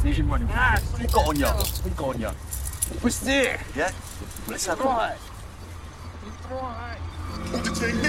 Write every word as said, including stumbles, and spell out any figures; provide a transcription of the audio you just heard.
Asian running. What you got on you? What you got on you? What's there? Yeah? Let's have a... Right. Right.